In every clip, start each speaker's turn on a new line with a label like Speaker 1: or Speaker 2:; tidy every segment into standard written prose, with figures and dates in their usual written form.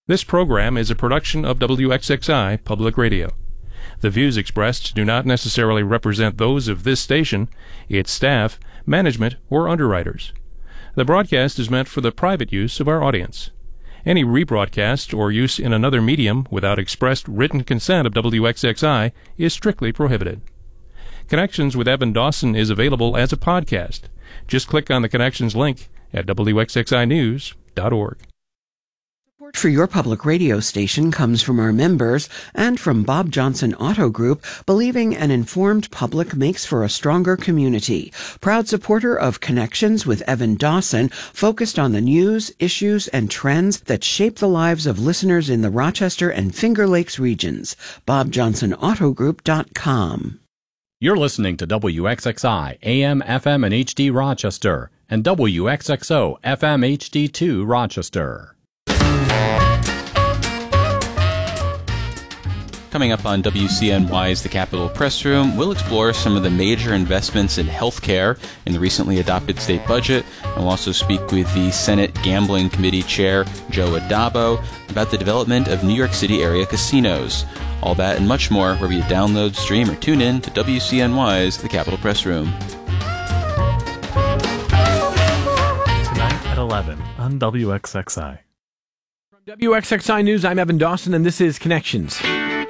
Speaker 1: This program is a production of WXXI Public Radio. The views expressed do not necessarily represent those of this station, its staff, management, or underwriters. The broadcast is meant for the private use of our audience. Any rebroadcast or use in another medium without expressed written consent of WXXI is strictly prohibited. Connections with Evan Dawson is available as a podcast. Just click on the Connections link at WXXInews.org.
Speaker 2: Support for your public radio station comes from our members and from Bob Johnson Auto Group, believing an informed public makes for a stronger community. Proud supporter of Connections with Evan Dawson, focused on the news, issues, and trends that shape the lives of listeners in the Rochester and Finger Lakes regions. BobJohnsonAutoGroup.com.
Speaker 3: You're listening to WXXI AM, FM, and HD Rochester and WXXO FM HD2 Rochester.
Speaker 4: Coming up on WCNY's The Capitol Press Room, we'll explore some of the major investments in healthcare in the recently adopted state budget, and we'll also speak with the Senate Gambling Committee Chair, Joe Adabo, about the development of New York City area casinos. All that and much more wherever you download, stream, or tune in to WCNY's The Capitol Press Room.
Speaker 5: Tonight at 11 on WXXI.
Speaker 6: From WXXI News, I'm Evan Dawson, and this is Connections.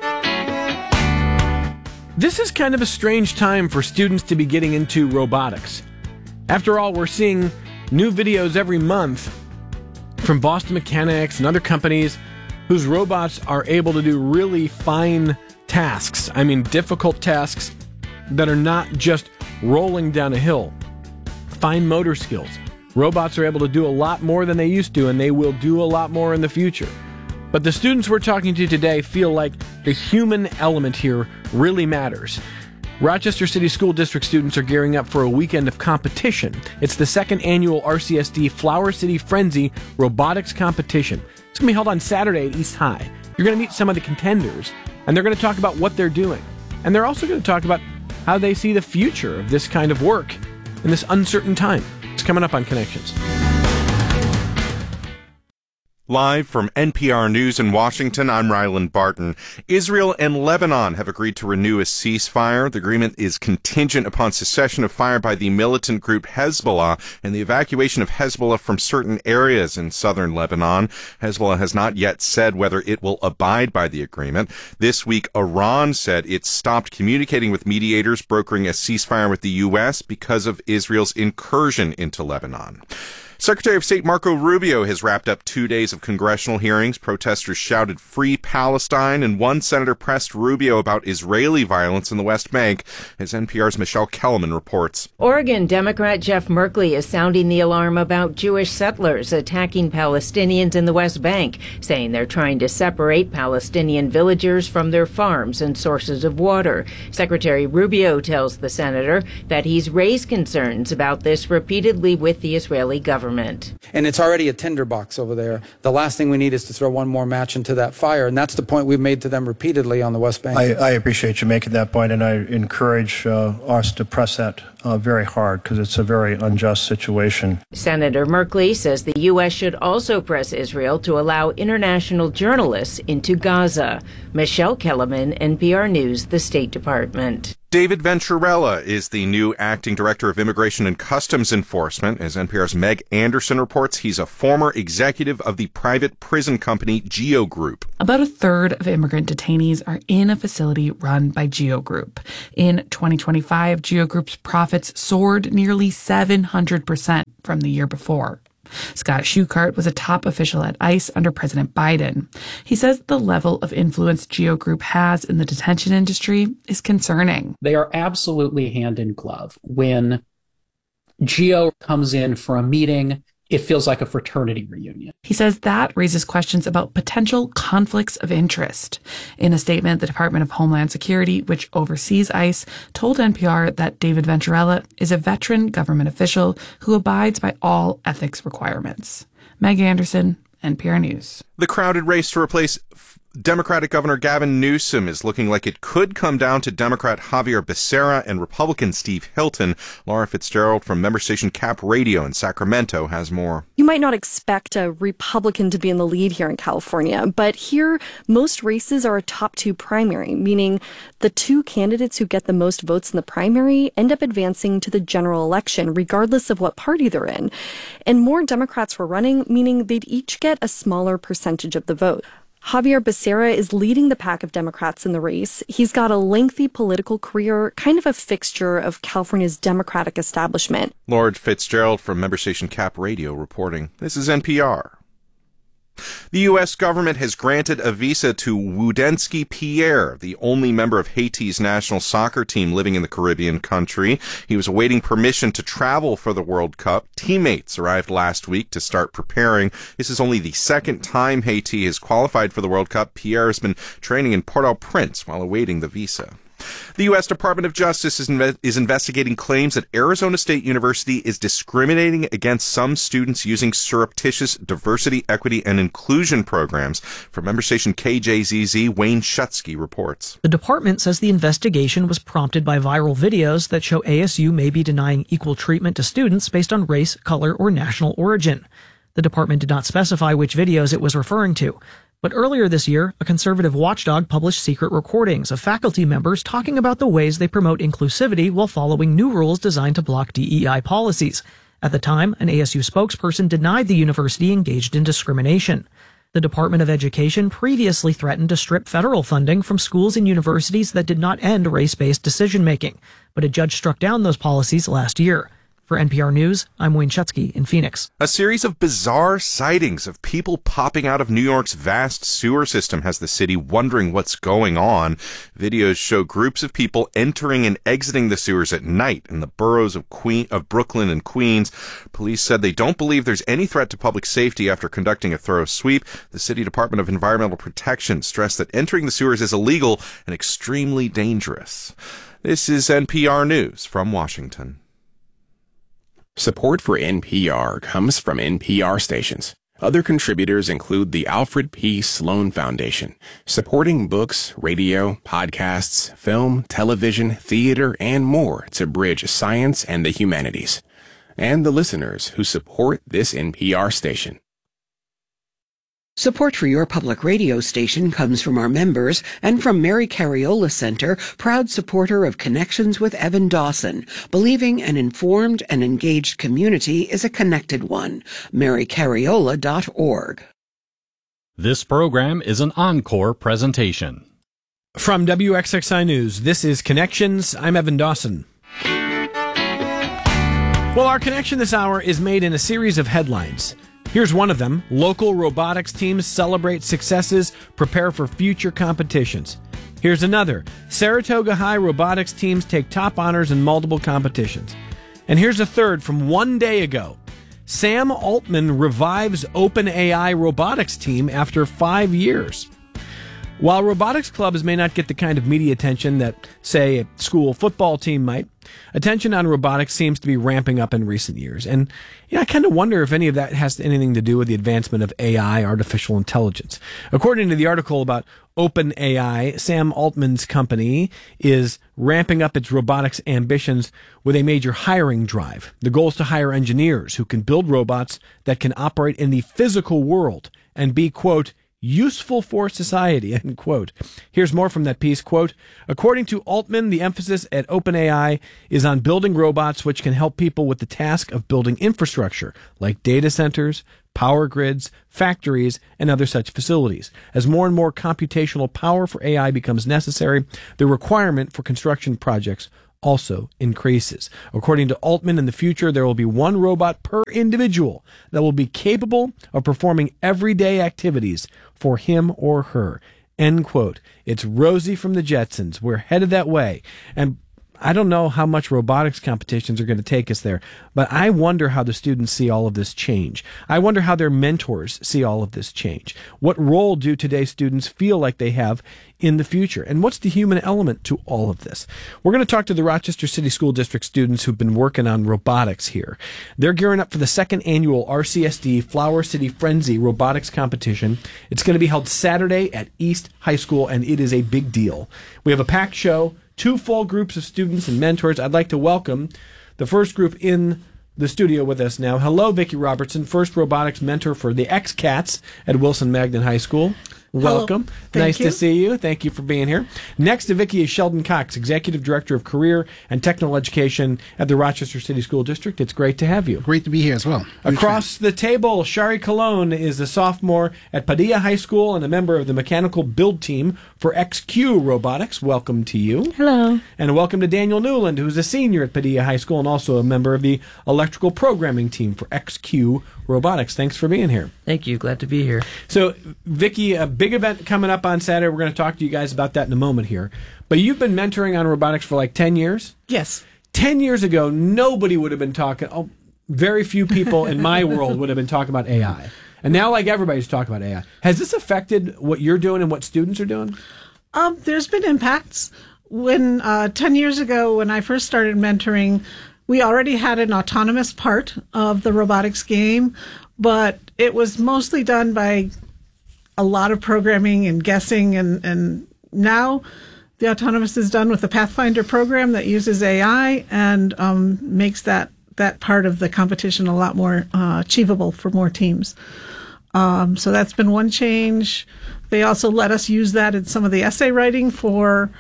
Speaker 6: This is kind of a strange time for students to be getting into robotics. After all, we're seeing new videos every month from Boston Mechanics and other companies whose robots are able to do really fine tasks. I mean, difficult tasks that are not just rolling down a hill. Fine motor skills. Robots are able to do a lot more than they used to, and they will do a lot more in the future. But the students we're talking to today feel like the human element here really matters. Rochester City School District students are gearing up for a weekend of competition. It's the second annual RCSD Flower City Frenzy Robotics Competition. It's going to be held on Saturday at East High. You're going to meet some of the contenders, and they're going to talk about what they're doing. And they're also going to talk about how they see the future of this kind of work in this uncertain time. It's coming up on Connections.
Speaker 7: Live from NPR News in Washington, I'm Ryland Barton. Israel and Lebanon have agreed to renew a ceasefire. The agreement is contingent upon cessation of fire by the militant group Hezbollah and the evacuation of Hezbollah from certain areas in southern Lebanon. Hezbollah has not yet said whether it will abide by the agreement. This week, Iran said it stopped communicating with mediators brokering a ceasefire with the U.S. because of Israel's incursion into Lebanon. Secretary of State Marco Rubio has wrapped up 2 days of congressional hearings. Protesters shouted "Free Palestine," and one senator pressed Rubio about Israeli violence in the West Bank, as NPR's Michelle Kellerman reports.
Speaker 8: Oregon Democrat Jeff Merkley is sounding the alarm about Jewish settlers attacking Palestinians in the West Bank, saying they're trying to separate Palestinian villagers from their farms and sources of water. Secretary Rubio tells the senator that he's raised concerns about this repeatedly with the Israeli government.
Speaker 9: And it's already a tinderbox over there. The last thing we need is to throw one more match into that fire, and that's the point we've made to them repeatedly on the West Bank.
Speaker 10: I appreciate you making that point, and I encourage us to press that very hard, because it's a very unjust situation.
Speaker 8: Senator Merkley says the U.S. should also press Israel to allow international journalists into Gaza. Michelle Kellerman, NPR News, the State Department.
Speaker 7: David Venturella is the new acting director of Immigration and Customs Enforcement. As NPR's Meg Anderson reports, he's a former executive of the private prison company Geo Group.
Speaker 11: About a third of immigrant detainees are in a facility run by Geo Group. In 2025, Geo Group's profits soared nearly 700% from the year before. Scott Schuchart was a top official at ICE under President Biden. He says the level of influence Geo Group has in the detention industry is concerning.
Speaker 12: They are absolutely hand in glove. When Geo comes in for a meeting, it feels like a fraternity reunion.
Speaker 11: He says that raises questions about potential conflicts of interest. In a statement, the Department of Homeland Security, which oversees ICE, told NPR that David Venturella is a veteran government official who abides by all ethics requirements. Meg Anderson, NPR News.
Speaker 7: The crowded race to replace Democratic Governor Gavin Newsom is looking like it could come down to Democrat Javier Becerra and Republican Steve Hilton. Laura Fitzgerald from member station Cap Radio in Sacramento has more.
Speaker 13: You might not expect a Republican to be in the lead here in California, but here most races are a top two primary, meaning the two candidates who get the most votes in the primary end up advancing to the general election, regardless of what party they're in. And more Democrats were running, meaning they'd each get a smaller percentage of the vote. Javier Becerra is leading the pack of Democrats in the race. He's got a lengthy political career, kind of a fixture of California's Democratic establishment.
Speaker 7: Lord Fitzgerald from member station Cap Radio reporting. This is NPR. The U.S. government has granted a visa to Wudensky Pierre, the only member of Haiti's national soccer team living in the Caribbean country. He was awaiting permission to travel for the World Cup. Teammates arrived last week to start preparing. This is only the second time Haiti has qualified for the World Cup. Pierre has been training in Port-au-Prince while awaiting the visa. The U.S. Department of Justice is investigating claims that Arizona State University is discriminating against some students using surreptitious diversity, equity, and inclusion programs. From member station KJZZ, Wayne Schutsky reports.
Speaker 14: The department says the investigation was prompted by viral videos that show ASU may be denying equal treatment to students based on race, color, or national origin. The department did not specify which videos it was referring to. But earlier this year, a conservative watchdog published secret recordings of faculty members talking about the ways they promote inclusivity while following new rules designed to block DEI policies. At the time, an ASU spokesperson denied the university engaged in discrimination. The Department of Education previously threatened to strip federal funding from schools and universities that did not end race-based decision-making, but a judge struck down those policies last year. For NPR News, I'm Wayne Schutsky in Phoenix.
Speaker 7: A series of bizarre sightings of people popping out of New York's vast sewer system has the city wondering what's going on. Videos show groups of people entering and exiting the sewers at night in the boroughs of Brooklyn and Queens. Police said they don't believe there's any threat to public safety after conducting a thorough sweep. The City Department of Environmental Protection stressed that entering the sewers is illegal and extremely dangerous. This is NPR News from Washington.
Speaker 15: Support for NPR comes from NPR stations. Other contributors include the Alfred P. Sloan Foundation, supporting books, radio, podcasts, film, television, theater, and more to bridge science and the humanities. And the listeners who support this NPR station.
Speaker 2: Support for your public radio station comes from our members and from Mary Cariola Center, proud supporter of Connections with Evan Dawson, believing an informed and engaged community is a connected one. MaryCariola.org.
Speaker 3: This program is an encore presentation.
Speaker 6: From WXXI News, this is Connections. I'm Evan Dawson. Well, our connection this hour is made in a series of headlines. Here's one of them. Local robotics teams celebrate successes, prepare for future competitions. Here's another. Saratoga High robotics teams take top honors in multiple competitions. And here's a third from one day ago. Sam Altman revives OpenAI robotics team after 5 years. While robotics clubs may not get the kind of media attention that, say, a school football team might, attention on robotics seems to be ramping up in recent years. And I kind of wonder if any of that has anything to do with the advancement of AI, artificial intelligence. According to the article about OpenAI, Sam Altman's company is ramping up its robotics ambitions with a major hiring drive. The goal is to hire engineers who can build robots that can operate in the physical world and be, quote, useful for society, end quote. Here's more from that piece, quote, according to Altman, the emphasis at OpenAI is on building robots which can help people with the task of building infrastructure, like data centers, power grids, factories, and other such facilities. As more and more computational power for AI becomes necessary, the requirement for construction projects also increases. According to Altman, in the future, there will be one robot per individual that will be capable of performing everyday activities for him or her. End quote. It's Rosie from the Jetsons. We're headed that way. And I don't know how much robotics competitions are going to take us there, but I wonder how the students see all of this change. I wonder how their mentors see all of this change. What role do today's students feel like they have in the future? And what's the human element to all of this? We're going to talk to the Rochester City School District students who've been working on robotics here. They're gearing up for the second annual RCSD Flower City Frenzy robotics competition. It's going to be held Saturday at East High School, and it is a big deal. We have a packed show, 2 full groups of students and mentors. I'd like to welcome the first group in the studio with us now. Hello, Vicki Robertson, first robotics mentor for the X-Cats at Wilson Magnet High School. Welcome. Nice to see you. Thank you for being here. Next to Vicki is Sheldon Cox, Executive Director of Career and Technical Education at the Rochester City School District. It's great to have you.
Speaker 16: Great to be here as well.
Speaker 6: Across the table, Shari Colon is a sophomore at Padilla High School and a member of the mechanical build team for XQ Robotics. Welcome to you.
Speaker 17: Hello.
Speaker 6: And welcome to Daniel Newland, who's a senior at Padilla High School and also a member of the electrical programming team for XQ Robotics. Thanks for being here.
Speaker 17: Thank you. Glad to be here.
Speaker 6: So, Vicki, a big event coming up on Saturday. We're going to talk to you guys about that in a moment here. But you've been mentoring on robotics for like 10 years?
Speaker 18: Yes.
Speaker 6: 10 years ago, nobody would have been talking, very few people in my world would have been talking about AI. And now, like, everybody's talking about AI. Has this affected what you're doing and what students are doing?
Speaker 18: There's been impacts. When 10 years ago, when I first started mentoring, we already had an autonomous part of the robotics game, but it was mostly done by a lot of programming and guessing, and now the autonomous is done with a Pathfinder program that uses AI and makes that part of the competition a lot more achievable for more teams. So that's been one change. They also let us use that in some of the essay writing for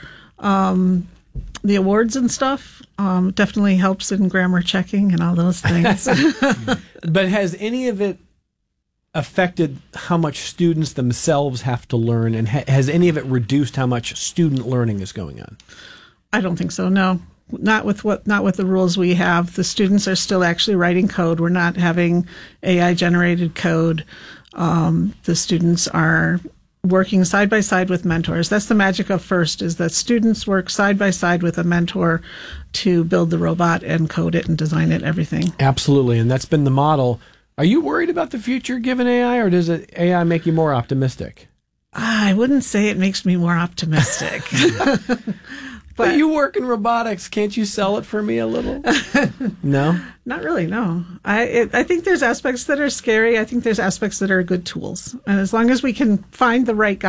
Speaker 18: the awards and stuff. Definitely helps in grammar checking and all those things.
Speaker 6: But has any of it affected how much students themselves have to learn, and has any of it reduced how much student learning is going on?
Speaker 18: I don't think so. No, not with the rules we have. The students are still actually writing code. We're not having AI generated code. The students are working side by side with mentors. That's the magic of FIRST, is that students work side by side with a mentor to build the robot and code it and design it, everything.
Speaker 6: Absolutely, and that's been the model. Are you worried about the future given AI, or does AI make you more optimistic?
Speaker 18: I wouldn't say it makes me more optimistic.
Speaker 6: But you work in robotics. Can't you sell it for me a little? No?
Speaker 18: Not really, no. I think there's aspects that are scary. I think there's aspects that are good tools. And as long as we can find the right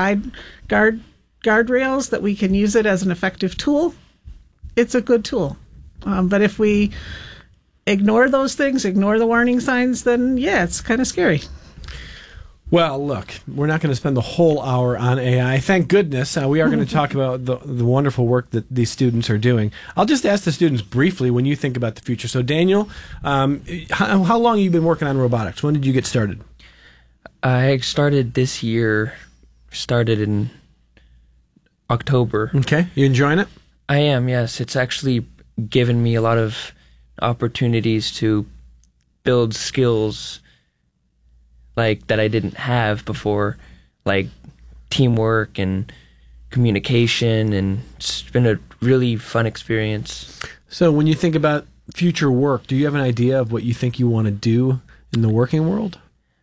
Speaker 18: guardrails that we can use it as an effective tool, it's a good tool. But if we ignore those things, ignore the warning signs, then yeah, it's kind of scary.
Speaker 6: Well, look, we're not going to spend the whole hour on AI. Thank goodness. We are going to talk about the wonderful work that these students are doing. I'll just ask the students briefly when you think about the future. So, Daniel, how long have you been working on robotics? When did you get started?
Speaker 17: I started this year, started in October.
Speaker 6: Okay. You enjoying it?
Speaker 17: I am, yes. It's actually given me a lot of opportunities to build skills like that I didn't have before, like teamwork and communication, and it's been a really fun experience.
Speaker 6: So when you think about future work, do you have an idea of what you think you want to do in the working world?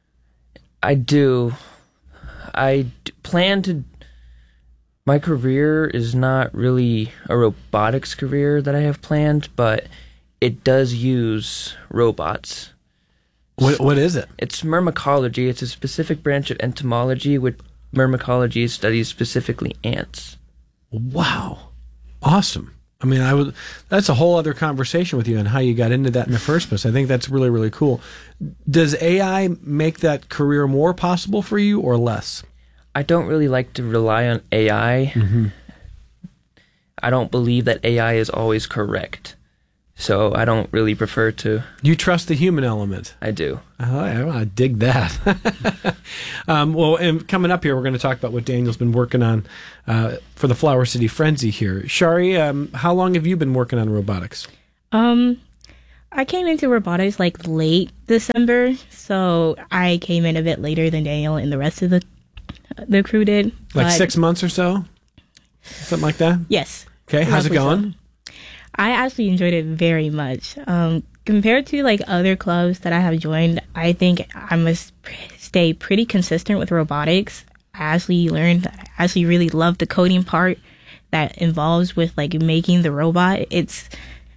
Speaker 17: I do. Plan to... My career is not really a robotics career that I have planned, but it does use robots.
Speaker 6: What is it?
Speaker 17: It's myrmecology. It's a specific branch of entomology, which myrmecology studies specifically ants.
Speaker 6: Wow. Awesome. I mean, that's a whole other conversation with you on how you got into that in the first place. I think that's really, really cool. Does AI make that career more possible for you or less?
Speaker 17: I don't really like to rely on AI.
Speaker 6: Mm-hmm.
Speaker 17: I don't believe that AI is always correct. So I don't really prefer to...
Speaker 6: You trust the human element.
Speaker 17: I do.
Speaker 6: I want to dig that. Well, and coming up here, we're going to talk about what Daniel's been working on for the Flower City Frenzy here. Shari, how long have you been working on robotics?
Speaker 19: I came into robotics like late December, so I came in a bit later than Daniel and the rest of the crew did.
Speaker 6: Like 6 months or so? Something like that?
Speaker 19: Yes.
Speaker 6: Okay, how's it going?
Speaker 19: I actually enjoyed it very much. Compared to like other clubs that I have joined, I think I must stay pretty consistent with robotics. I actually really love the coding part that involves with like making the robot. It's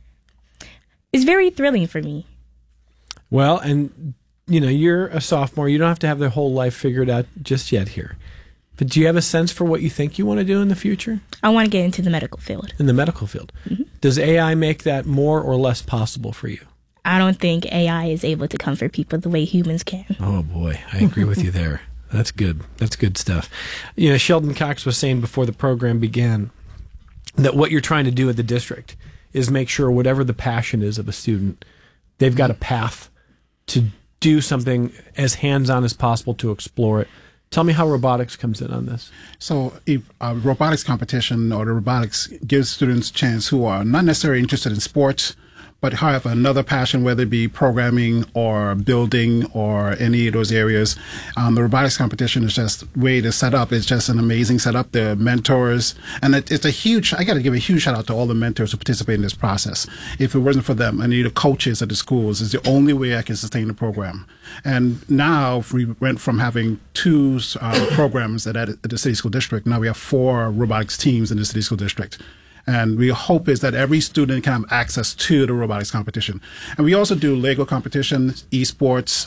Speaker 19: very thrilling for me.
Speaker 6: Well, and you're a sophomore. You don't have to have their whole life figured out just yet here. But do you have a sense for what you think you want to do in the future?
Speaker 19: I want to get into the medical field.
Speaker 6: In the medical field. Mm-hmm. Does AI make that more or less possible for you?
Speaker 19: I don't think AI is able to comfort people the way humans can.
Speaker 6: Oh boy, I agree with you there. That's good. That's good stuff. Sheldon Cox was saying before the program began that what you're trying to do at the district is make sure whatever the passion is of a student, they've got a path to do something as hands-on as possible to explore it. Tell me how robotics comes in on this.
Speaker 16: So if a robotics competition or the robotics gives students a chance who are not necessarily interested in sports, but have another passion, whether it be programming or building or any of those areas. The robotics competition is just way to set up. It's just an amazing setup. The mentors, and it's a huge, I got to give a huge shout out to all the mentors who participate in this process. If it wasn't for them and the coaches at the schools, is the only way I can sustain the program. And now we went from having 2 programs at the city school district. Now we have 4 robotics teams in the city school district. And we hope is that every student can have access to the robotics competition. And we also do Lego competitions, esports,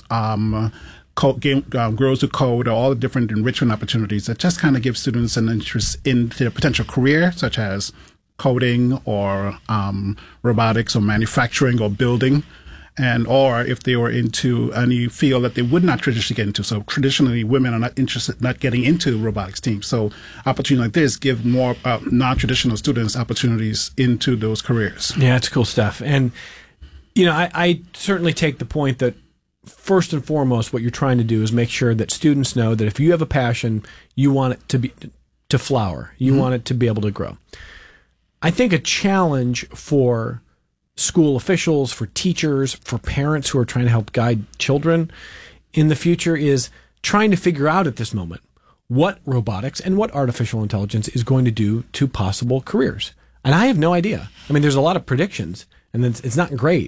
Speaker 16: Girls Who Code, all the different enrichment opportunities that just kind of give students an interest in their potential career, such as coding or robotics or manufacturing or building. And or if they were into any field that they would not traditionally get into. So traditionally, women are not getting into robotics teams. So opportunities like this give more non-traditional students opportunities into those careers.
Speaker 6: Yeah, it's cool stuff. And I certainly take the point that first and foremost, what you're trying to do is make sure that students know that if you have a passion, you want it to flower. You want it to be able to grow. I think a challenge for school officials, for teachers, for parents who are trying to help guide children in the future is trying to figure out at this moment what robotics and what artificial intelligence is going to do to possible careers. And I have no idea. I mean, there's a lot of predictions, and it's not great.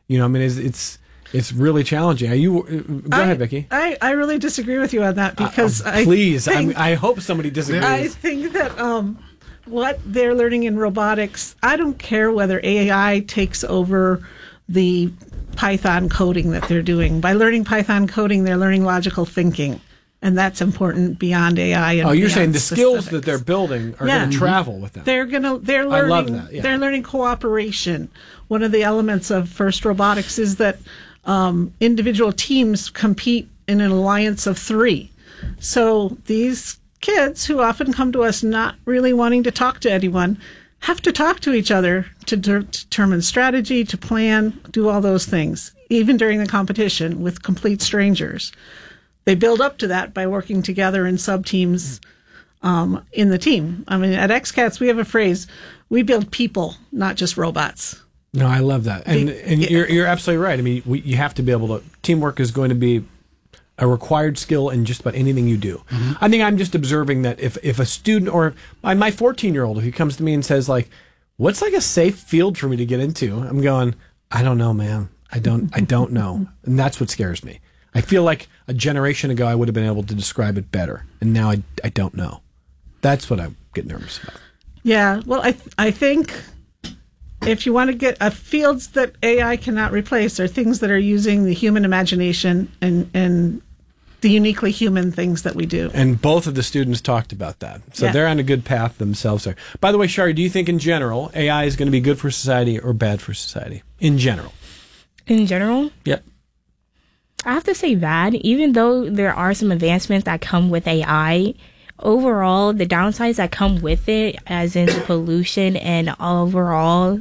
Speaker 6: It's really challenging. Go ahead, Vicki.
Speaker 18: I really disagree with you on that because
Speaker 6: I hope somebody disagrees.
Speaker 18: I think that what they're learning in robotics, I don't care whether AI takes over the Python coding that they're doing. By learning Python coding, they're learning logical thinking, and that's important beyond AI. And
Speaker 6: you're saying the skills that they're building are going to travel with them.
Speaker 18: They're learning.
Speaker 6: I love that. Yeah.
Speaker 18: They're learning cooperation. One of the elements of FIRST Robotics is that individual teams compete in an alliance of 3. So these kids who often come to us not really wanting to talk to anyone have to talk to each other to determine strategy, to plan, do all those things, even during the competition with complete strangers. They build up to that by working together in sub-teams in the team. I mean, at XCATS, we have a phrase, we build people, not just robots.
Speaker 6: No, I love that. And you're absolutely right. I mean, you have to be able to, teamwork is going to be a required skill in just about anything you do. Mm-hmm. I think I'm just observing that if a student or my 14-year-old, if he comes to me and says like, what's like a safe field for me to get into? I'm going, I don't know, man. I don't know. And that's what scares me. I feel like a generation ago I would have been able to describe it better. And now I don't know. That's what I get nervous about.
Speaker 18: Yeah. Well, I think if you want to get fields that AI cannot replace are things that are using the human imagination and the uniquely human things that we do.
Speaker 6: And both of the students talked about that. So they're on a good path themselves there. By the way, Shari, do you think in general AI is going to be good for society or bad for society? In general.
Speaker 19: In general?
Speaker 6: Yep.
Speaker 19: I have to say bad. Even though there are some advancements that come with AI, overall, the downsides that come with it, as in the pollution and overall,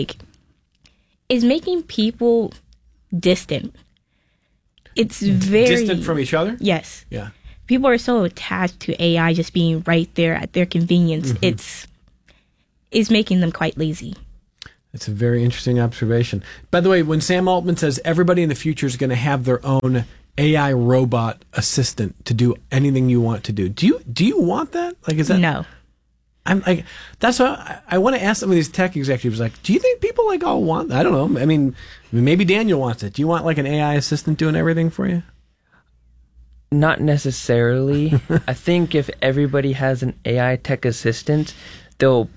Speaker 19: is making people distant. It's very
Speaker 6: distant from each other?
Speaker 19: Yes.
Speaker 6: Yeah.
Speaker 19: People are so attached to AI just being right there at their convenience. Mm-hmm. It's making them quite lazy.
Speaker 6: It's a very interesting observation. By the way, when Sam Altman says everybody in the future is going to have their own AI robot assistant to do anything you want to do, do you want that? Like, is that
Speaker 19: no?
Speaker 6: I'm like, that's what I want to ask some of these tech executives. Like, do you think people like all want? I don't know. I mean, maybe Daniel wants it. Do you want like an AI assistant doing everything for you?
Speaker 17: Not necessarily. I think if everybody has an AI tech assistant, they'll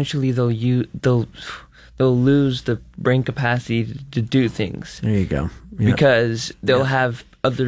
Speaker 17: lose the brain capacity to do things.
Speaker 6: There you go. Yeah.
Speaker 17: Because they'll have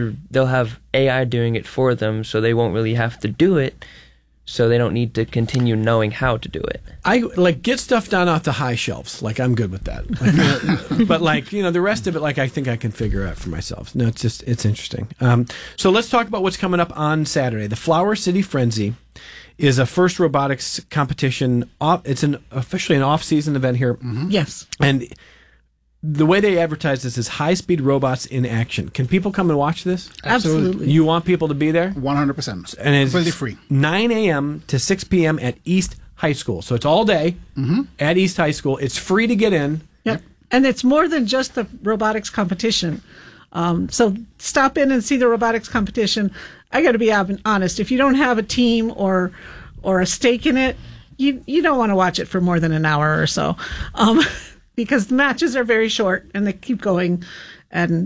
Speaker 17: AI doing it for them, so they won't really have to do it. So they don't need to continue knowing how to do it. I
Speaker 6: like get stuff down off the high shelves. Like I'm good with that. Like, but like the rest of it, like I think I can figure out for myself. No, it's interesting. So let's talk about what's coming up on Saturday. The Flower City Frenzy is a FIRST robotics competition. It's officially an off-season event here.
Speaker 18: Mm-hmm. Yes,
Speaker 6: and the way they advertise this is high-speed robots in action. Can people come and watch this?
Speaker 18: Absolutely.
Speaker 6: You want people to be there?
Speaker 16: 100%.
Speaker 6: And it's
Speaker 16: completely free.
Speaker 6: 9 a.m. to 6 p.m. at East High School. So it's all day at East High School. It's free to get in.
Speaker 18: Yep. And it's more than just the robotics competition. So stop in and see the robotics competition. I got to be honest. If you don't have a team or a stake in it, you don't want to watch it for more than an hour or so. Because the matches are very short and they keep going, and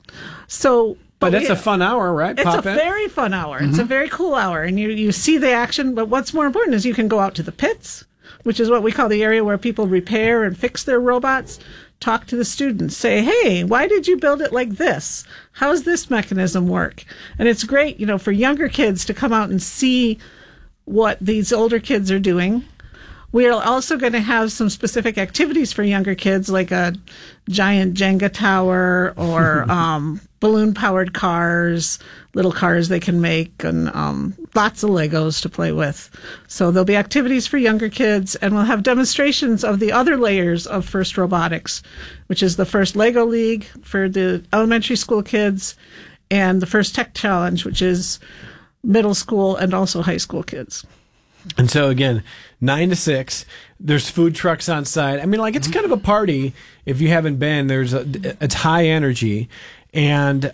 Speaker 18: but
Speaker 6: it's a fun hour, right?
Speaker 18: It's very fun hour. It's a very cool hour, and you see the action. But what's more important is you can go out to the pits, which is what we call the area where people repair and fix their robots. Talk to the students. Say, hey, why did you build it like this? How does this mechanism work? And it's great, for younger kids to come out and see what these older kids are doing. We are also going to have some specific activities for younger kids, like a giant Jenga tower or balloon-powered cars, little cars they can make, and lots of Legos to play with. So there'll be activities for younger kids, and we'll have demonstrations of the other layers of FIRST Robotics, which is the FIRST Lego League for the elementary school kids, and the FIRST Tech Challenge, which is middle school and also high school kids.
Speaker 6: And so again, 9 to 6, there's food trucks on site. I mean, like it's kind of a party. If you haven't been, it's high energy. And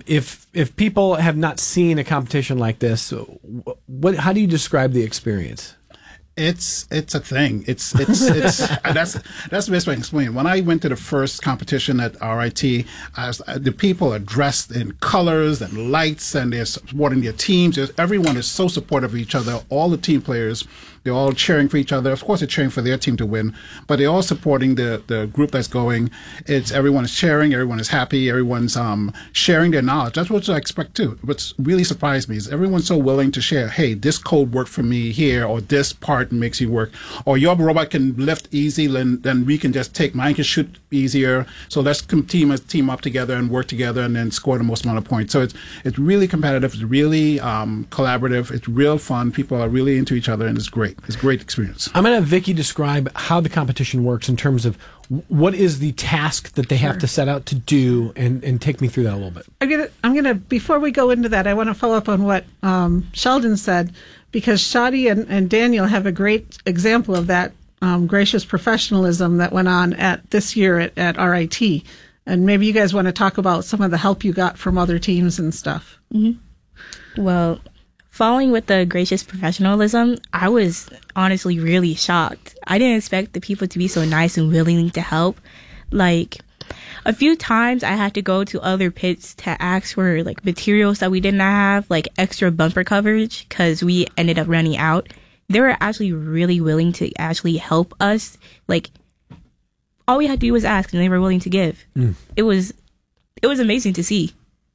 Speaker 6: if people have not seen a competition like this, how do you describe the experience?
Speaker 16: It's a thing. It's that's the best way to explain it. When I went to the first competition at RIT, the people are dressed in colors and lights, and they're supporting their teams. Everyone is so supportive of each other. All the team players, they're all cheering for each other. Of course, they're cheering for their team to win, but they're all supporting the group that's going. Everyone is sharing. Everyone is happy. Everyone's sharing their knowledge. That's what I expect too. What's really surprised me is everyone's so willing to share. Hey, this code worked for me here, or this part makes you work, or your robot can lift easy, then we can just take mine can shoot easier. So let's team up together and work together and then score the most amount of points. So it's really competitive. It's really collaborative. It's real fun. People are really into each other, and it's great. It's a great experience.
Speaker 6: I'm going to have Vicki describe how the competition works in terms of what is the task that they have to set out to do, and take me through that a little bit.
Speaker 18: I'm gonna before we go into that, I want to follow up on what Sheldon said, because Shadi and Daniel have a great example of that gracious professionalism that went on this year at RIT. And maybe you guys want to talk about some of the help you got from other teams and stuff.
Speaker 19: Mm-hmm. Well, following with the gracious professionalism, I was honestly really shocked. I didn't expect the people to be so nice and willing to help. Like, a few times I had to go to other pits to ask for like materials that we didn't have, like extra bumper coverage, because we ended up running out. They were actually really willing to actually help us. Like, all we had to do was ask, and they were willing to give. It was amazing to see.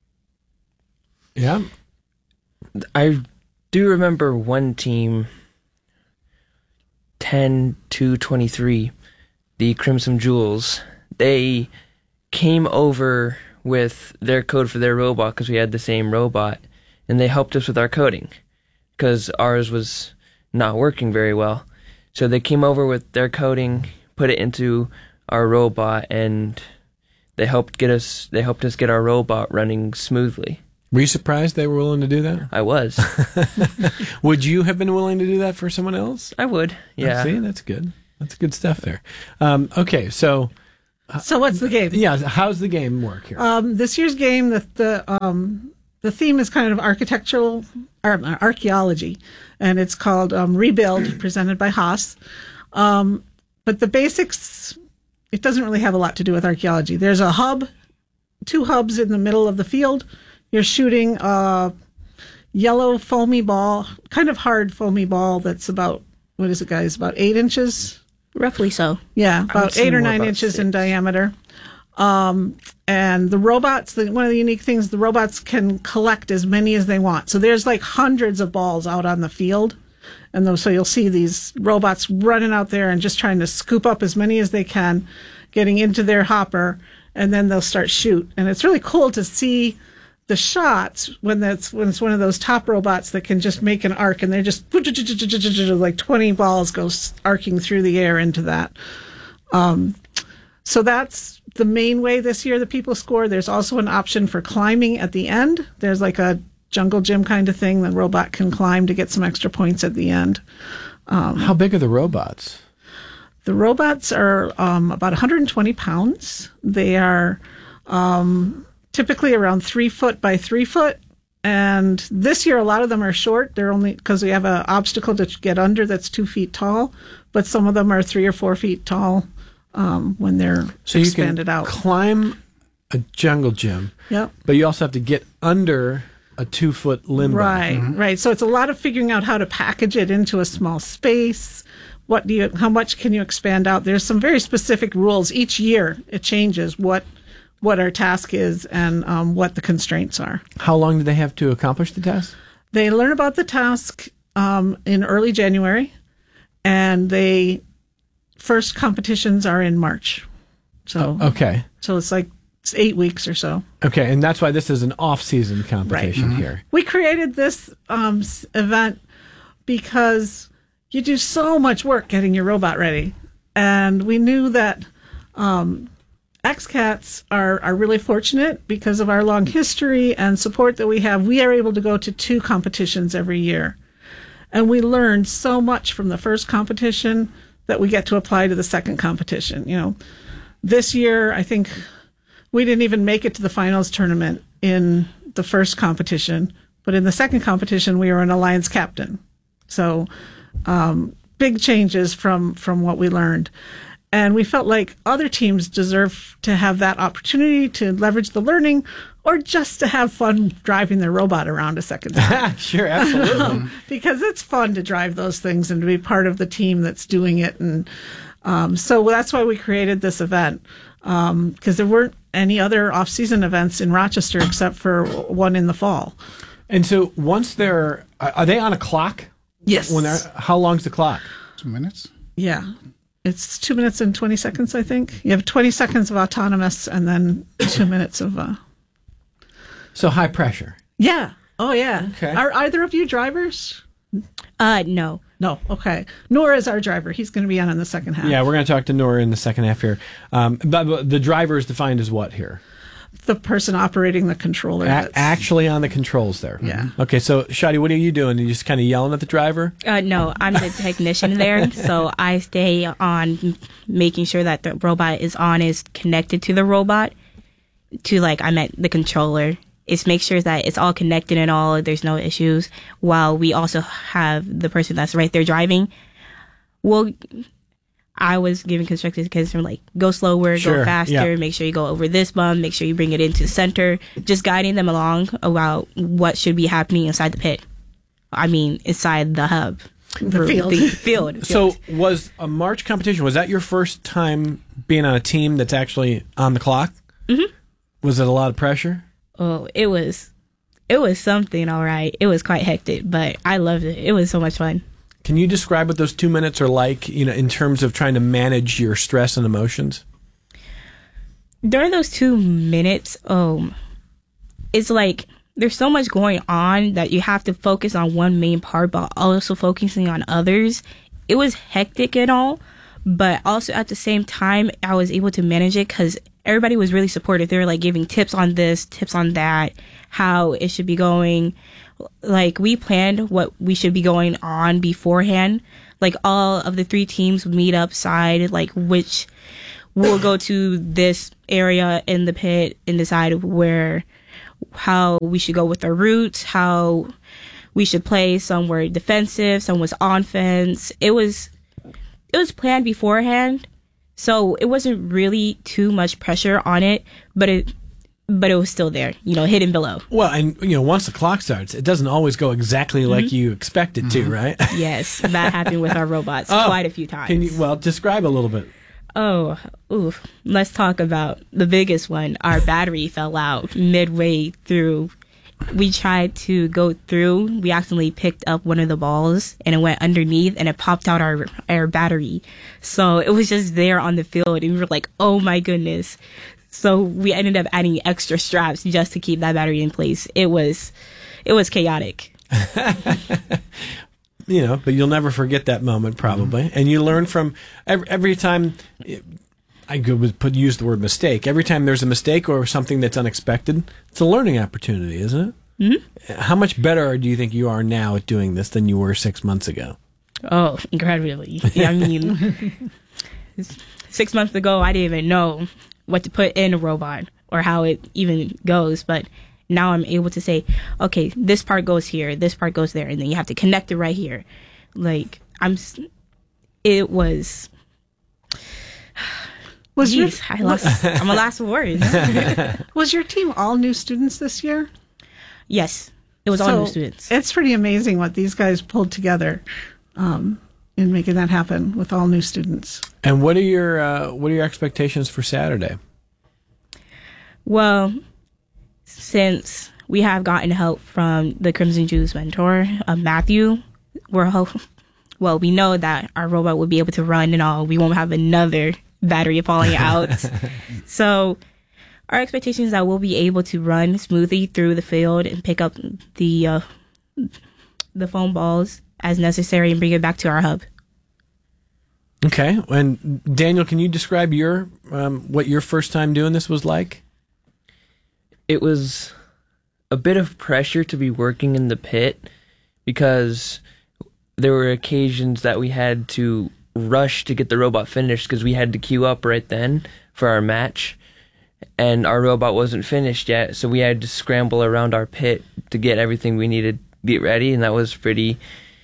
Speaker 6: Yeah.
Speaker 17: I do remember one team, 10-23, the Crimson Jewels. They came over with their code for their robot because we had the same robot, and they helped us with our coding because ours was not working very well. So they came over with their coding, put it into our robot, and they helped us get our robot running smoothly.
Speaker 6: Were you surprised they were willing to do that?
Speaker 17: I was.
Speaker 6: Would you have been willing to do that for someone else?
Speaker 17: I would, yeah.
Speaker 6: See, that's good. That's good stuff there. Okay, so
Speaker 18: what's the game?
Speaker 6: Yeah, how's the game work here?
Speaker 18: This year's game, the the theme is kind of architectural or archaeology, and it's called Rebuild, presented by Haas. But the basics, it doesn't really have a lot to do with archaeology. There's a hub, 2 hubs in the middle of the field. You're shooting a yellow foamy ball, kind of hard foamy ball that's about, what is it, guys, about 8 inches?
Speaker 19: Roughly so.
Speaker 18: Yeah, about 8 or 9 inches in diameter. And the robots, one of the unique things, the robots can collect as many as they want. So there's like hundreds of balls out on the field. And so you'll see these robots running out there and just trying to scoop up as many as they can, getting into their hopper, and then they'll start shoot. And it's really cool to see the shots when it's one of those top robots that can just make an arc, and they're just like 20 balls go arcing through the air into that. So that's the main way this year that people score. There's also an option for climbing at the end. There's like a jungle gym kind of thing. The robot can climb to get some extra points at the end.
Speaker 6: How big are the robots?
Speaker 18: The robots are about 120 pounds. They are typically around 3 foot by 3 foot. And this year, a lot of them are short. They're only because we have an obstacle to get under that's 2 feet tall. But some of them are 3 or 4 feet tall when they're expanded out.
Speaker 6: So you can climb a jungle gym.
Speaker 18: Yep.
Speaker 6: But you also have to get under a 2-foot limbo.
Speaker 18: Right, right. So it's a lot of figuring out how to package it into a small space. How much can you expand out? There's some very specific rules. Each year it changes what our task is and what the constraints are.
Speaker 6: How long do they have to accomplish the task?
Speaker 18: They learn about the task in early January, and first competitions are in March. So
Speaker 6: okay.
Speaker 18: So it's 8 weeks or so.
Speaker 6: Okay, and that's why this is an off-season competition here.
Speaker 18: We created this event because you do so much work getting your robot ready. And we knew that XCATs are really fortunate because of our long history and support that we have. We are able to go to 2 competitions every year. And we learned so much from the first competition that we get to apply to the second competition. You know, this year, I think we didn't even make it to the finals tournament in the first competition, but in the second competition, we were an alliance captain. So big changes from what we learned. And we felt like other teams deserve to have that opportunity to leverage the learning or just to have fun driving their robot around a second time.
Speaker 6: Sure, absolutely.
Speaker 18: Because it's fun to drive those things and to be part of the team that's doing it. And so that's why we created this event, because there weren't any other off-season events in Rochester except for one in the fall.
Speaker 6: And so once are they on a clock?
Speaker 18: Yes.
Speaker 6: How long's the clock?
Speaker 16: 2 minutes.
Speaker 18: Yeah. It's 2 minutes and 20 seconds, I think. You have 20 seconds of autonomous and then 2 minutes of...
Speaker 6: So high pressure.
Speaker 18: Yeah. Oh, yeah.
Speaker 6: Okay.
Speaker 18: Are either of you drivers?
Speaker 19: No.
Speaker 18: No. Okay. Nora is our driver. He's going to be on in the second half.
Speaker 6: Yeah, we're going to talk to Nora in the second half here. But the driver is defined as what here?
Speaker 18: The person operating the controller.
Speaker 6: Actually on the controls there.
Speaker 18: Yeah.
Speaker 6: Okay, so Shadi, what are you doing? Are you just kind of yelling at the driver?
Speaker 19: No, I'm the technician there, so I stay on making sure that the robot is connected to the robot. I meant the controller. It's make sure that it's all connected and all, there's no issues, while we also have the person that's right there driving. Well, I was giving constructive because from go slower, go faster, make sure you go over this bump, make sure you bring it into center, just guiding them along about what should be happening inside the pit. I mean, inside the hub.
Speaker 18: The field.
Speaker 6: So was a March competition, was that your first time being on a team that's actually on the clock?
Speaker 19: Mm-hmm.
Speaker 6: Was it a lot of pressure?
Speaker 19: Oh, it was something, all right. It was quite hectic, but I loved it. It was so much fun.
Speaker 6: Can you describe what those 2 minutes are like, in terms of trying to manage your stress and emotions?
Speaker 19: During those 2 minutes, it's there's so much going on that you have to focus on one main part, but also focusing on others. It was hectic and all, but also at the same time, I was able to manage it because everybody was really supportive. They were giving tips on this, tips on that, how it should be going. We planned what we should be going on beforehand. All of the 3 teams would meet up side, which we'll go to this area in the pit and decide where how we should go with our routes, how we should play. Some were defensive, some was offense. It was planned beforehand, so it wasn't really too much pressure on it, but it was still there, hidden below.
Speaker 6: Well, and once the clock starts, it doesn't always go exactly like you expect it to, right?
Speaker 19: Yes, that happened with our robots quite a few times.
Speaker 6: Can you describe a little bit?
Speaker 19: Oh, let's talk about the biggest one. Our battery fell out midway through. We tried to go through. We accidentally picked up one of the balls and it went underneath and it popped out our battery. So it was just there on the field and we were like, oh my goodness. So we ended up adding extra straps just to keep that battery in place. It was chaotic.
Speaker 6: But you'll never forget that moment probably. And you learn from every time. I could use the word mistake. Every time there's a mistake or something that's unexpected, it's a learning opportunity, isn't it? Mm-hmm. How much better do you think you are now at doing this than you were 6 months ago?
Speaker 19: Oh, incredibly. Yeah, I mean, 6 months ago, I didn't even know what to put in a robot or how it even goes. But now I'm able to say, okay, this part goes here, this part goes there, and then you have to connect it right here. I'm a loss of words.
Speaker 18: Was your team all new students this year?
Speaker 19: Yes, it was all new students.
Speaker 18: It's pretty amazing what these guys pulled together in making that happen with all new students.
Speaker 6: And what are your expectations for Saturday?
Speaker 19: Well, since we have gotten help from the Crimson Juice mentor, Matthew, we know that our robot will be able to run and all. We won't have another battery falling out. So our expectation is that we'll be able to run smoothly through the field and pick up the foam balls as necessary and bring it back to our hub.
Speaker 6: Okay. And Daniel, can you describe what your first time doing this was like?
Speaker 17: It was a bit of pressure to be working in the pit because there were occasions that we had to rush to get the robot finished because we had to queue up right then for our match, and our robot wasn't finished yet, so we had to scramble around our pit to get everything we needed to get ready, and that was pretty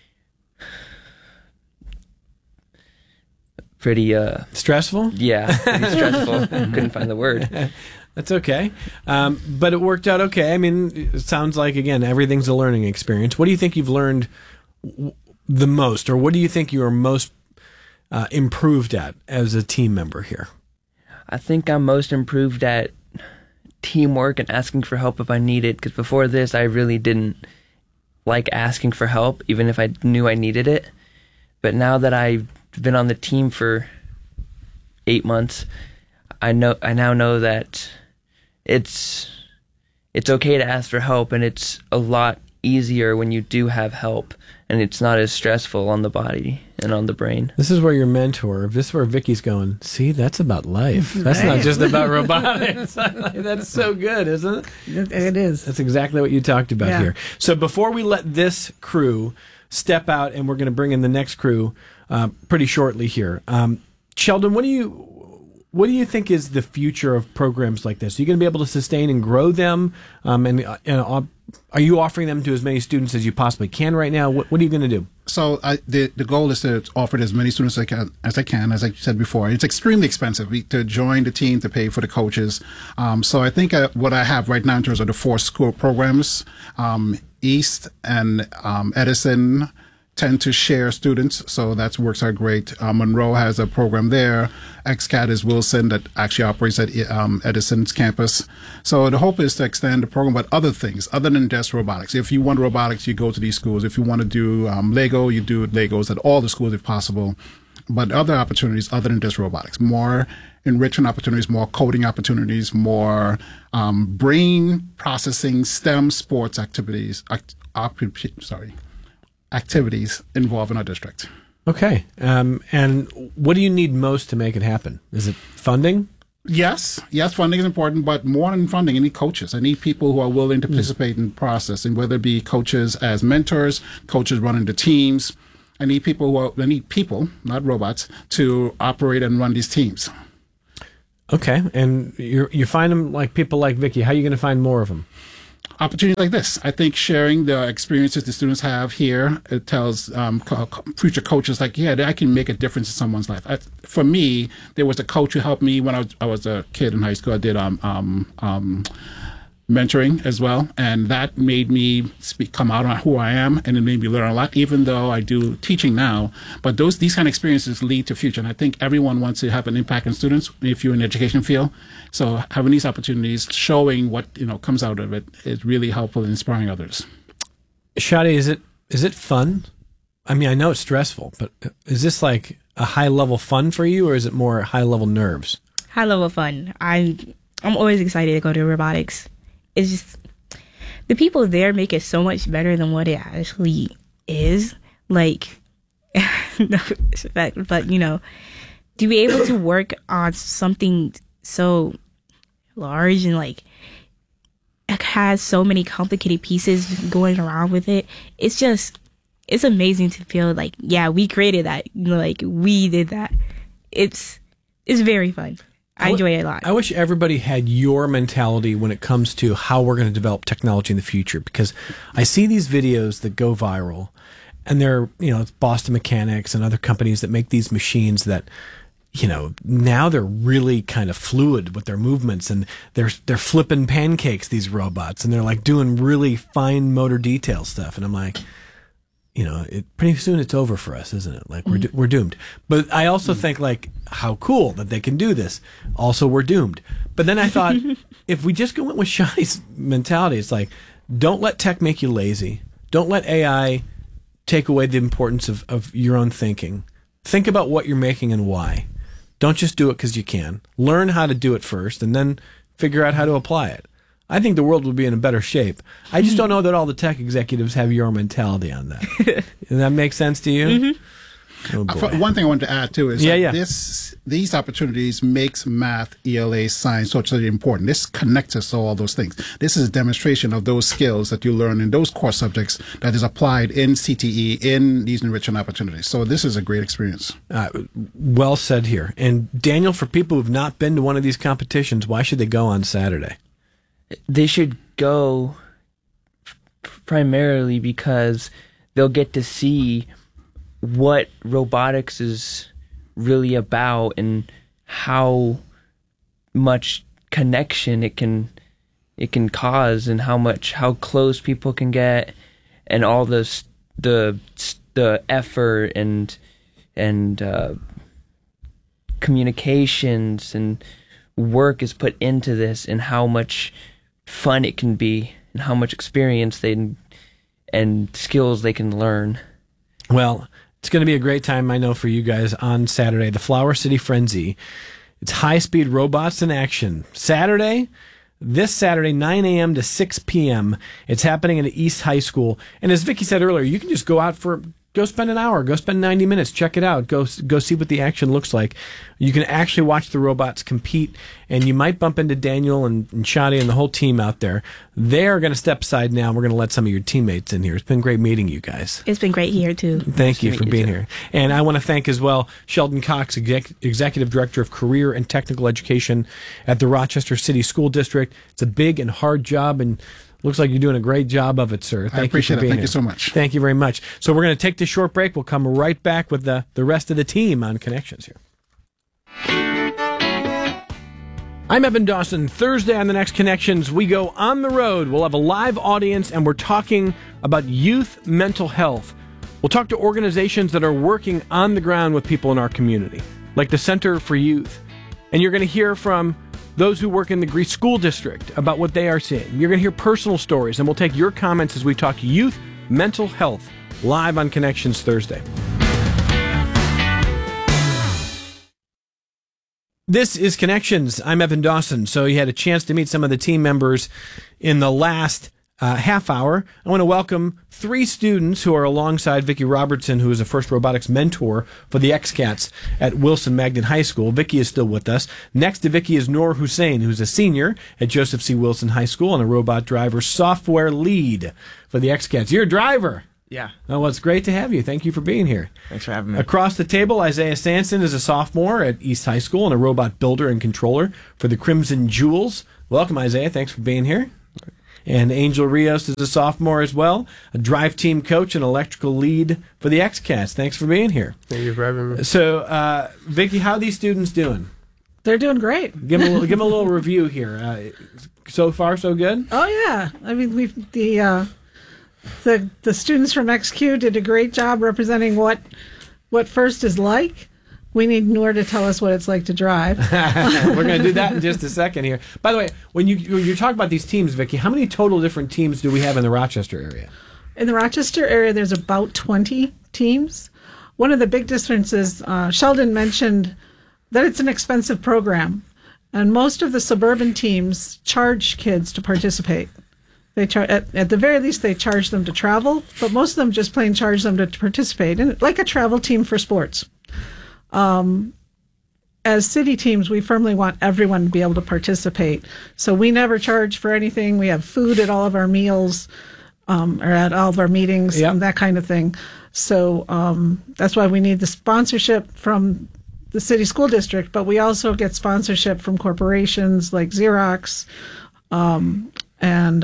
Speaker 6: stressful?
Speaker 17: Yeah, pretty stressful. Couldn't find the word.
Speaker 6: That's okay. But it worked out okay. I mean, it sounds like, again, everything's a learning experience. What do you think you've learned the most, or what do you think you are most improved at as a team member here?
Speaker 17: I think I'm most improved at teamwork and asking for help if I need it, because before this I really didn't like asking for help even if I knew I needed it. But now that I've been on the team for 8 months, I now know that it's okay to ask for help, and it's a lot easier when you do have help, and it's not as stressful on the body and on the brain.
Speaker 6: This is where your mentor, this is where Vicky's going, see, that's about life. That's not just about robotics. That's so good, isn't it?
Speaker 18: It is.
Speaker 6: That's exactly what you talked about here. So before we let this crew step out, and we're going to bring in the next crew pretty shortly here, Sheldon, what do you think is the future of programs like this? Are you going to be able to sustain and grow them? Are you offering them to as many students as you possibly can right now? What are you going to do?
Speaker 16: So the goal is to offer to as many students as I can. As I said before, it's extremely expensive to join the team, to pay for the coaches. So I think what I have right now in terms of the 4 school programs, East and Edison tend to share students, so that works out great. Monroe has a program there. XCAT is Wilson that actually operates at Edison's campus. So the hope is to extend the program, but other things, other than just robotics. If you want robotics, you go to these schools. If you want to do Lego, you do Legos at all the schools if possible. But other opportunities other than just robotics, more enrichment opportunities, more coding opportunities, more brain processing, STEM sports activities, activities involved in our district.
Speaker 6: Okay. And what do you need most to make it happen? Is it funding?
Speaker 16: Yes, funding is important, but more than funding, I need coaches. I need people who are willing to participate in the process, and whether it be coaches as mentors, coaches running the teams. I need people, not robots, to operate and run these teams.
Speaker 6: Okay. And you find them like people like Vicky. How are you going to find more of them?
Speaker 16: opportunities like this. I think sharing the experiences the students have here, it tells future coaches like, yeah, I can make a difference in someone's life. For me, there was a coach who helped me when I was a kid in high school. I did mentoring as well, and that made me come out on who I am, and it made me learn a lot, even though I do teaching now. But these kind of experiences lead to future, and I think everyone wants to have an impact on students if you're in the education field. So having these opportunities, showing what comes out of it, is really helpful in inspiring others.
Speaker 6: Shadi, is it fun? I mean, I know it's stressful, but is this like a high level fun for you, or is it more high level nerves?
Speaker 19: High level fun. I'm always excited to go to robotics. It's just the people there make it so much better than what it actually is. Like, no respect, but to be able to work on something so large and like it has so many complicated pieces going around with it, it's amazing to feel like, yeah, we created that, like we did that. It's very fun. I enjoy it a lot.
Speaker 6: I wish everybody had your mentality when it comes to how we're going to develop technology in the future, because I see these videos that go viral, and they're, it's Boston Mechanics and other companies that make these machines that, now they're really kind of fluid with their movements, and they're flipping pancakes, these robots, and they're like doing really fine motor detail stuff. And I'm like, pretty soon it's over for us, isn't it? Like we're doomed. But I also think like, how cool that they can do this. Also, we're doomed. But then I thought, if we just go in with Shadi's mentality, it's like, don't let tech make you lazy. Don't let AI take away the importance of your own thinking. Think about what you're making and why. Don't just do it because you can. Learn how to do it first, and then figure out how to apply it. I think the world will be in a better shape. I just don't know that all the tech executives have your mentality on that. Does that make sense to you?
Speaker 19: Mm-hmm.
Speaker 16: Oh boy. One thing I wanted to add too is that these opportunities makes math, ELA, science so important. This connects us to all those things. This is a demonstration of those skills that you learn in those core subjects that is applied in CTE in these enrichment opportunities. So this is a great experience.
Speaker 6: Well said here. And Daniel, for people who've not been to one of these competitions, why should they go on Saturday?
Speaker 17: They should go primarily because they'll get to see what robotics is really about and how much connection it can cause, and how close people can get, and all the effort and communications and work is put into this, and how much fun it can be, and how much experience and skills they can learn.
Speaker 6: Well, it's going to be a great time, I know, for you guys on Saturday, the Flower City Frenzy. It's high-speed robots in action. This Saturday, 9 a.m. to 6 p.m. It's happening at East High School. And as Vicki said earlier, you can just go spend an hour, go spend 90 minutes, check it out, go see what the action looks like. You can actually watch the robots compete, and you might bump into Daniel and Shadi and the whole team out there. They're going to step aside now. We're going to let some of your teammates in here. It's been great meeting you guys.
Speaker 19: It's been great here, too.
Speaker 6: Thank you for being here. And I want to thank as well Sheldon Cox, Executive Director of Career and Technical Education at the Rochester City School District. It's a big and hard job, and looks like you're doing a great job of it, sir.
Speaker 16: I appreciate it. Thank you so much.
Speaker 6: Thank you very much. So we're going to take this short break. We'll come right back with the rest of the team on Connections here. I'm Evan Dawson. Thursday on the next Connections, we go on the road. We'll have a live audience, and we're talking about youth mental health. We'll talk to organizations that are working on the ground with people in our community, like the Center for Youth. And you're going to hear from those who work in the Greece School District about what they are seeing. You're going to hear personal stories, and we'll take your comments as we talk youth mental health live on Connections Thursday. This is Connections. I'm Evan Dawson. So you had a chance to meet some of the team members in the last half hour. I want to welcome 3 students who are alongside Vicki Robertson, who is a first robotics mentor for the XCats at Wilson Magnet High School. Vicki is still with us. Next to Vicki is Noor Hussein, who's a senior at Joseph C. Wilson High School and a robot driver software lead for the XCats. You're a driver.
Speaker 20: Yeah.
Speaker 6: Oh, well, it's great to have you. Thank you for being here.
Speaker 20: Thanks for having me.
Speaker 6: Across the table, Isaiah Sanson is a sophomore at East High School and a robot builder and controller for the Crimson Jewels. Welcome, Isaiah. Thanks for being here. And Angel Rios is a sophomore as well, a drive team coach and electrical lead for the XCats. Thanks for being here.
Speaker 20: Thank you for having me.
Speaker 6: So, Vicki, how are these students doing?
Speaker 18: They're doing great.
Speaker 6: Give them a little review here. So far, so good?
Speaker 18: Oh, yeah. I mean, the students from XQ did a great job representing what FIRST is like. We need Noor to tell us what it's like to drive.
Speaker 6: We're going to do that in just a second here. By the way, when you talk about these teams, Vicki, how many total different teams do we have in the Rochester area?
Speaker 18: In the Rochester area, there's about 20 teams. One of the big differences, Sheldon mentioned that it's an expensive program, and most of the suburban teams charge kids to participate. They at the very least, they charge them to travel, but most of them just plain charge them to participate, and like a travel team for sports. As city teams, we firmly want everyone to be able to participate. So we never charge for anything. We have food at all of our meals, or at all of our meetings, and that kind of thing. So that's why we need the sponsorship from the city school district, but we also get sponsorship from corporations like Xerox, and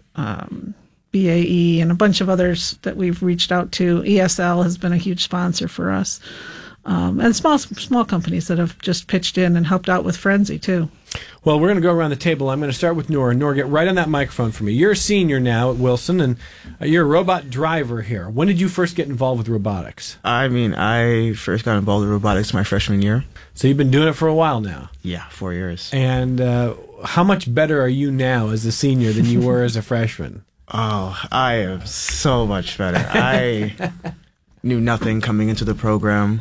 Speaker 18: BAE, and a bunch of others that we've reached out to. ESL has been a huge sponsor for us. And small companies that have just pitched in and helped out with Frenzy, too.
Speaker 6: Well, we're going to go around the table. I'm going to start with Noor. Noor, get right on that microphone for me. You're a senior now at Wilson, and you're a robot driver here. When did you first get involved with robotics?
Speaker 21: I mean, I first got involved with robotics my freshman year.
Speaker 6: So you've been doing it for a while now?
Speaker 21: Yeah, 4 years.
Speaker 6: And how much better are you now as a senior than you were as a freshman?
Speaker 21: Oh, I am so much better. I knew nothing coming into the program.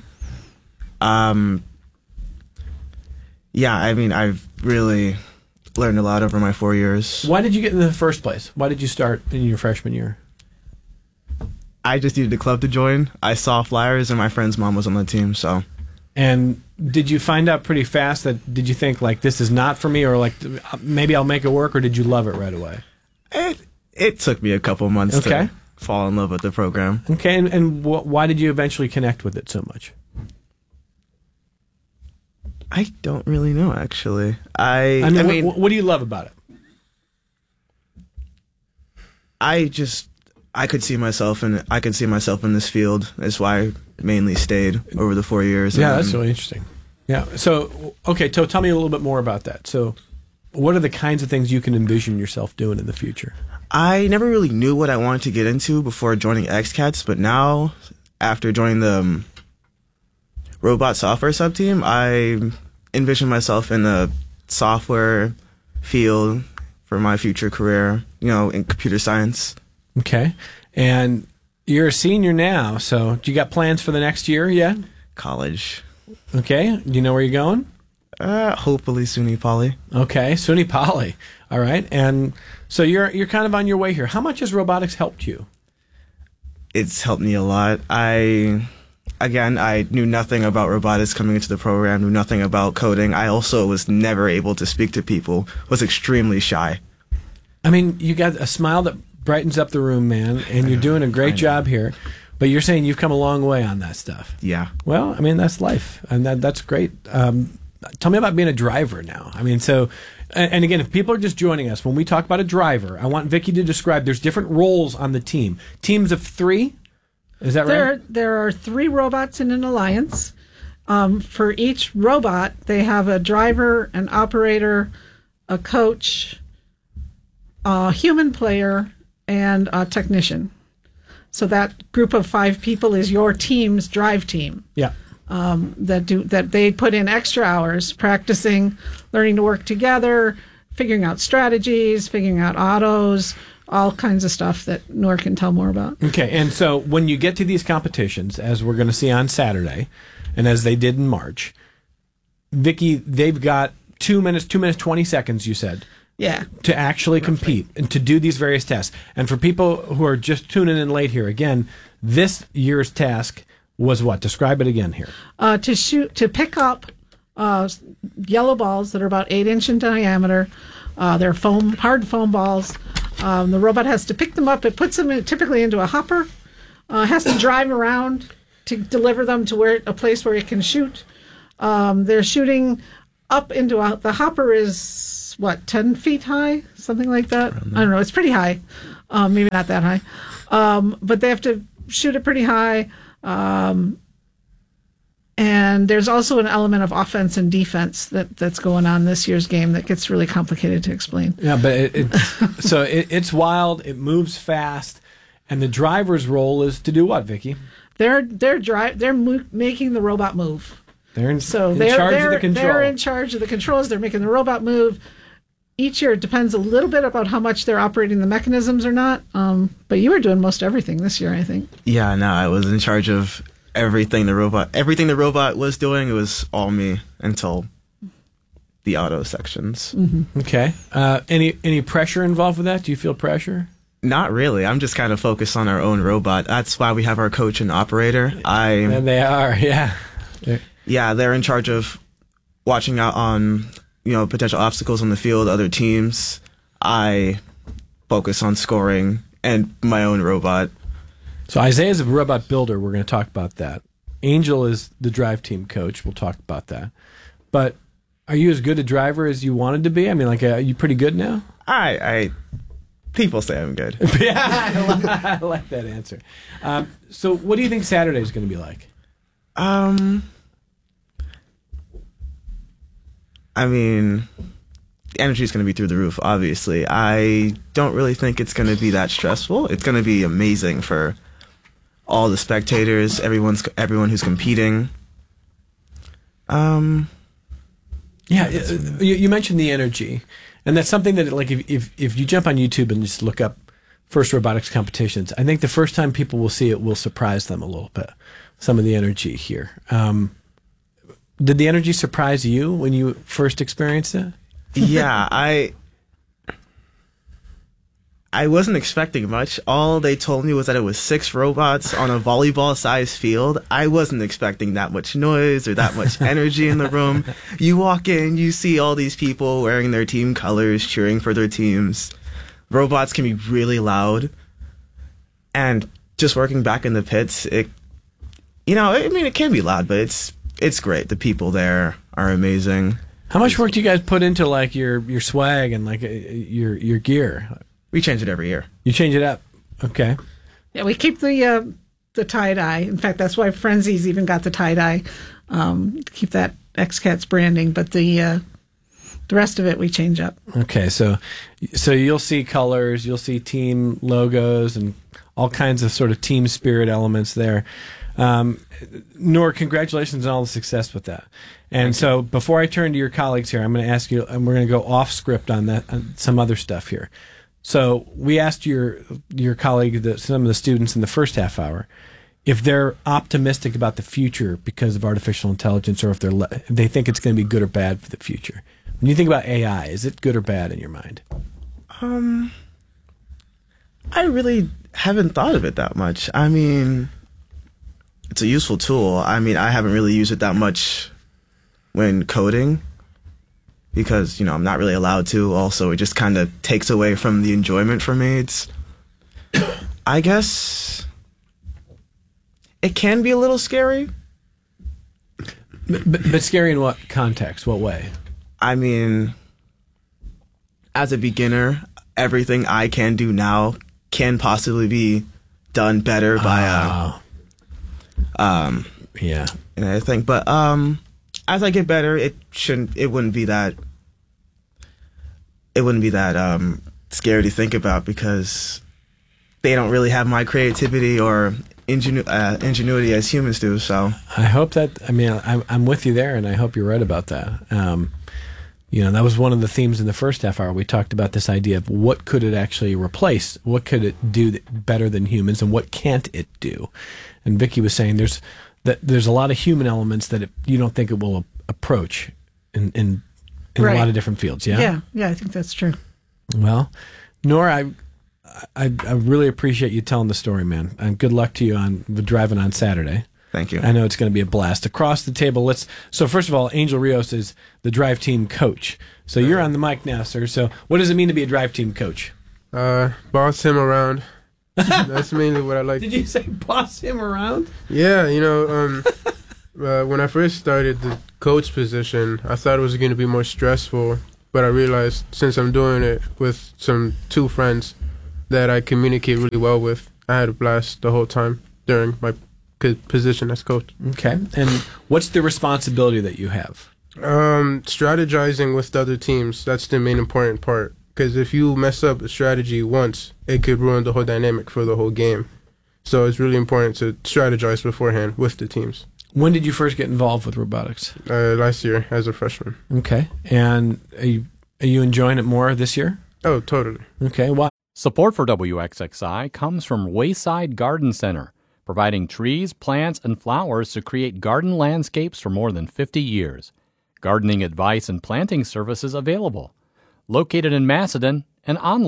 Speaker 21: Yeah, I mean, I've really learned a lot over my 4 years.
Speaker 6: Why did you get in the first place? Why did you start in your freshman year?
Speaker 21: I just needed a club to join. I saw flyers, and my friend's mom was on the team, so.
Speaker 6: And did you find out pretty fast that, did you think, like, this is not for me, or, like, maybe I'll make it work, or did you love it right away?
Speaker 21: It took me a couple months to fall in love with the program.
Speaker 6: Okay, and why did you eventually connect with it so much?
Speaker 21: I don't really know, actually.
Speaker 6: I mean, what do you love about it?
Speaker 21: I could see myself in this field. That's why I mainly stayed over the 4 years.
Speaker 6: Yeah, that's really interesting. Yeah. So, okay, so tell me a little bit more about that. So, what are the kinds of things you can envision yourself doing in the future?
Speaker 21: I never really knew what I wanted to get into before joining XCats, but now, after joining the robot software sub-team, I envision myself in the software field for my future career, in computer science.
Speaker 6: Okay. And you're a senior now, so do you got plans for the next year yet?
Speaker 21: College.
Speaker 6: Okay. Do you know where you're going?
Speaker 21: Hopefully SUNY Poly.
Speaker 6: Okay, SUNY Poly. All right. And so you're kind of on your way here. How much has robotics helped you?
Speaker 21: It's helped me a lot. I knew nothing about robotics coming into the program, knew nothing about coding. I also was never able to speak to people, was extremely shy.
Speaker 6: I mean, you got a smile that brightens up the room, man, and you're doing a great job here. But you're saying you've come a long way on that stuff.
Speaker 21: Yeah.
Speaker 6: Well, I mean, that's life, and that's great. Tell me about being a driver now. I mean, so, and again, if people are just joining us, when we talk about a driver, I want Vicki to describe, there's different roles on the team. Teams of 3? Is that right?
Speaker 18: There are 3 robots in an alliance. For each robot, they have a driver, an operator, a coach, a human player, and a technician. So that group of 5 people is your team's drive team.
Speaker 6: Yeah.
Speaker 18: That they put in extra hours practicing, learning to work together, figuring out strategies, figuring out autos, all kinds of stuff that Noor can tell more about.
Speaker 6: Okay, and so when you get to these competitions, as we're going to see on Saturday, and as they did in March, Vicki, they've got 2 minutes, 20 seconds, you said.
Speaker 18: Yeah.
Speaker 6: To actually compete and to do these various tests. And for people who are just tuning in late here, again, this year's task was what? Describe it again here.
Speaker 18: To pick up yellow balls that are about 8 inches in diameter. They're hard foam balls. The robot has to pick them up. It puts them typically into a hopper. Has to drive around to deliver them to a place where it can shoot. They're shooting up into the hopper is, 10 feet high? Something like that? I don't know. It's pretty high. Maybe not that high. But they have to shoot it pretty high. And there's also an element of offense and defense that's going on this year's game that gets really complicated to explain.
Speaker 6: Yeah, but it's wild. It moves fast, and the driver's role is to do what, Vicky?
Speaker 18: They're making the robot move.
Speaker 6: They're in charge of the control.
Speaker 18: They're in charge of the controls. They're making the robot move. Each year it depends a little bit about how much they're operating the mechanisms or not. But you were doing most everything this year, I think.
Speaker 21: Yeah, no, I was in charge of everything the robot was doing. It was all me until the auto sections.
Speaker 18: Mm-hmm.
Speaker 6: Okay. Any pressure involved with that? Do you feel pressure?
Speaker 21: Not really. I'm just kind of focused on our own robot. That's why we have our coach and operator.
Speaker 6: And they are, yeah.
Speaker 21: Yeah, they're in charge of watching out on, potential obstacles on the field, other teams. I focus on scoring and my own robot.
Speaker 6: So Isaiah's a robot builder. We're going to talk about that. Angel is the drive team coach. We'll talk about that. But are you as good a driver as you wanted to be? I mean, are you pretty good now?
Speaker 21: People say I'm good.
Speaker 6: Yeah, I like that answer. So what do you think Saturday is going to be like?
Speaker 21: I mean, the energy is going to be through the roof, obviously. I don't really think it's going to be that stressful. It's going to be amazing for all the spectators, everyone who's competing.
Speaker 6: Yeah, you mentioned the energy, and that's something that, like, if you jump on YouTube and just look up first robotics competitions, I think the first time people will see it will surprise them a little bit. Some of the energy here. Did the energy surprise you when you first experienced it?
Speaker 21: Yeah, I wasn't expecting much. All they told me was that it was 6 robots on a volleyball-sized field. I wasn't expecting that much noise or that much energy in the room. You walk in, you see all these people wearing their team colors, cheering for their teams. Robots can be really loud. And just working back in the pits, it can be loud, but it's great. The people there are amazing.
Speaker 6: How much work do you guys put into, like, your swag and, like, your gear?
Speaker 21: We change it every year.
Speaker 6: You change it up. Okay.
Speaker 18: Yeah, we keep the tie-dye. In fact, that's why Frenzies even got the tie-dye. Keep that XCats branding, but the rest of it we change up.
Speaker 6: Okay, so you'll see colors, you'll see team logos, and all kinds of sort of team spirit elements there. Noor, congratulations on all the success with that. And so before I turn to your colleagues here, I'm going to ask you, and we're going to go off script on that, on some other stuff here. So we asked your colleague, some of the students in the first half hour, if they're optimistic about the future because of artificial intelligence, or if they think it's going to be good or bad for the future. When you think about AI, is it good or bad in your mind?
Speaker 21: I really haven't thought of it that much. I mean, it's a useful tool. I mean, I haven't really used it that much when coding, because, I'm not really allowed to. Also, it just kind of takes away from the enjoyment for me. I guess it can be a little scary.
Speaker 6: But scary in what context? What way?
Speaker 21: I mean, as a beginner, everything I can do now can possibly be done better by
Speaker 6: yeah.
Speaker 21: And I think, but as I get better, it wouldn't be that scary to think about, because they don't really have my creativity or ingenuity as humans do. So
Speaker 6: I hope that, I'm with you there, and I hope you're right about that. That was one of the themes in the first half hour. We talked about this idea of what could it actually replace, what could it do better than humans, and what can't it do. And Vicky was saying there's a lot of human elements that you don't think it will approach in
Speaker 18: right.
Speaker 6: a lot of different fields. Yeah,
Speaker 18: I think that's true.
Speaker 6: Well, Nora, I really appreciate you telling the story, man. And good luck to you on the driving on Saturday.
Speaker 21: Thank you.
Speaker 6: I know it's going to be a blast. Across the table, so first of all, Angel Rios is the drive team coach. So you're on the mic now, sir. So what does it mean to be a drive team coach?
Speaker 20: Boss him around. That's mainly what I like.
Speaker 6: Did you say boss him around?
Speaker 20: Yeah, when I first started, the coach position, I thought it was going to be more stressful, but I realized since I'm doing it with some two friends that I communicate really well with, I had a blast the whole time during my position as coach.
Speaker 6: Okay. And what's the responsibility that you have?
Speaker 20: Strategizing with the other teams. That's the main important part. Because if you mess up a strategy once, it could ruin the whole dynamic for the whole game. So it's really important to strategize beforehand with the teams.
Speaker 6: When did you first get involved with robotics?
Speaker 20: Last year as a freshman.
Speaker 6: Okay. And are you enjoying it more this year?
Speaker 20: Oh, totally.
Speaker 6: Okay. Why?
Speaker 3: Support for WXXI comes from Wayside Garden Center, providing trees, plants, and flowers to create garden landscapes for more than 50 years. Gardening advice and planting services available. Located in Macedon and online.